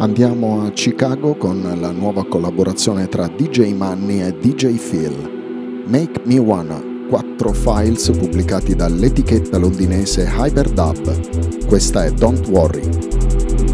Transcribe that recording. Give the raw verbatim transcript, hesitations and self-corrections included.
Andiamo a Chicago con la nuova collaborazione tra D J Manny e D J Phil. Make Me Wanna, quattro files pubblicati dall'etichetta londinese Hyperdub. Questa è Don't Worry.